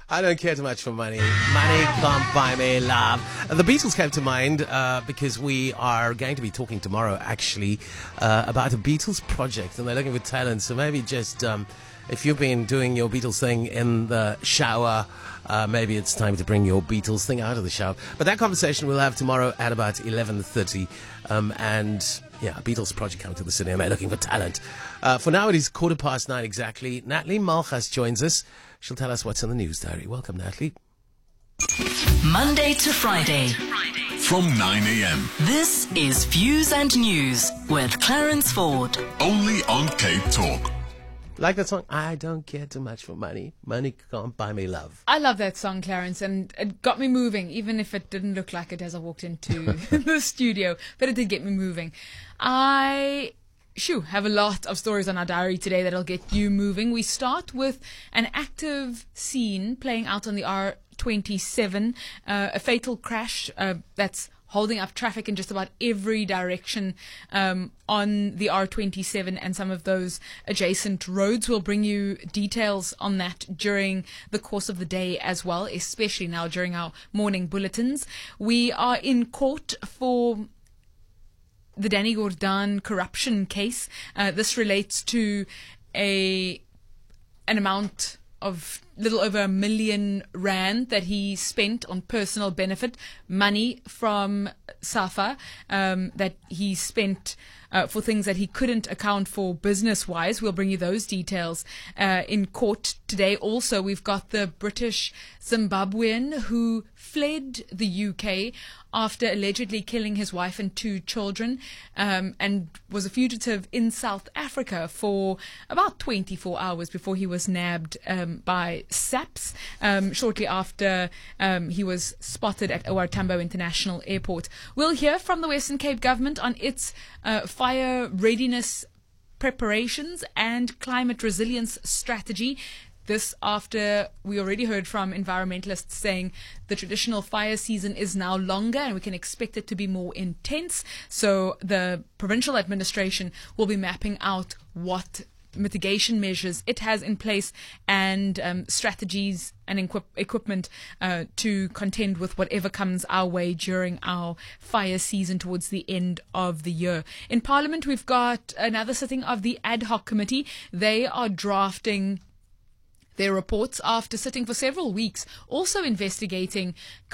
I don't care too much for money. Money can't buy me love. The Beatles came to mind because we are going to be talking tomorrow, actually, about a Beatles project, and they're looking for talent. So maybe just if you've been doing your Beatles thing in the shower, maybe it's time to bring your Beatles thing out of the shower. But that conversation we'll have tomorrow at about 11:30, and yeah, a Beatles project coming to the city, and they're looking for talent. For now, it is 9:15 exactly. Natalie Malchus joins us. She'll tell us what's in the news diary. Welcome, Natalie. Monday to Friday. From 9 a.m. This is Views and News with Clarence Ford. Only on Cape Talk. Like that song? I don't care too much for money. Money can't buy me love. I love that song, Clarence, and it got me moving, even if it didn't look like it as I walked into the studio. But it did get me moving. I have a lot of stories on our diary today that'll get you moving. We start with an active scene playing out on the R27, a fatal crash that's holding up traffic in just about every direction on the R27 and some of those adjacent roads. We'll bring you details on that during the course of the day as well, especially now during our morning bulletins. We are in court for the Danny Gordhan corruption case. This relates to an amount of little over R1 million that he spent on personal benefit, money from SAFA that he spent for things that he couldn't account for business-wise. We'll bring you those details in court today. Also, we've got the British Zimbabwean who fled the UK after allegedly killing his wife and 2 children, and was a fugitive in South Africa for about 24 hours before he was nabbed by SAPS shortly after he was spotted at OR Tambo International Airport. We'll hear from the Western Cape government on its fire readiness preparations and climate resilience strategy. This after we already heard from environmentalists saying the traditional fire season is now longer and we can expect it to be more intense. So the provincial administration will be mapping out what mitigation measures it has in place and strategies and equipment to contend with whatever comes our way during our fire season towards the end of the year. In Parliament, we've got another sitting of the ad hoc committee. They are drafting their reports after sitting for several weeks, also investigating